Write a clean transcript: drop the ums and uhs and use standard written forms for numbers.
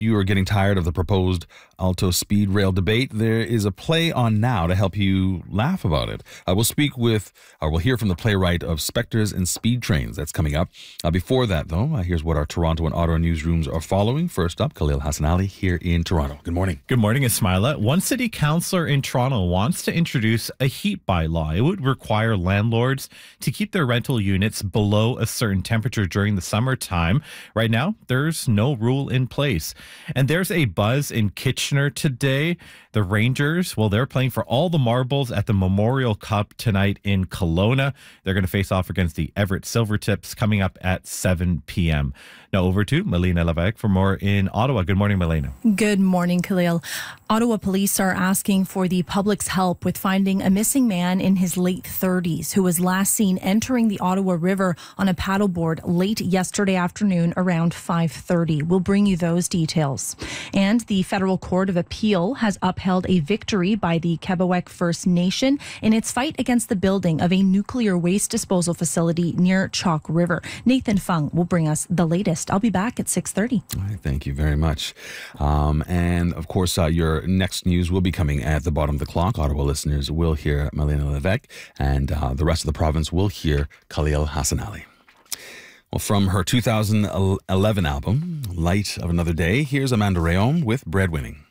you are getting tired of the proposed Alto Speed Rail debate, there is a play on now to help you laugh about it. We'll hear from the playwright of Spectres and Speed Trains. That's coming up. Before that, though, here's what our Toronto and Ottawa newsrooms are following. First up, Khalil Hassanali here in Toronto. Good morning. Good morning, Ismaila. One city councillor in Toronto wants to introduce a heat bylaw. It would require landlords to keep their rental units below a certain temperature during the summertime. Right now, there's no rule in place. And there's a buzz in Kitchener today. The Rangers, they're playing for all the marbles at the Memorial Cup tonight in Kelowna. They're going to face off against the Everett Silvertips coming up at 7 p.m. Now over to Melina Levesque for more in Ottawa. Good morning, Melina. Good morning, Khalil. Ottawa police are asking for the public's help with finding a missing man in his late 30s who was last seen entering the Ottawa River on a paddleboard late yesterday afternoon around 5:30. We'll bring you those details. And the Federal Court of Appeal has upheld a victory by the Kebewek First Nation in its fight against the building of a nuclear waste disposal facility near Chalk River. Nathan Fung will bring us the latest. I'll be back at 6:30. All right, thank you very much. And of course, your next news will be coming at the bottom of the clock. Ottawa listeners will hear Melina Levesque, and the rest of the province will hear Khalil Hassanali. Well, from her 2011 album, Light of Another Day, here's Amanda Rayom with Breadwinning.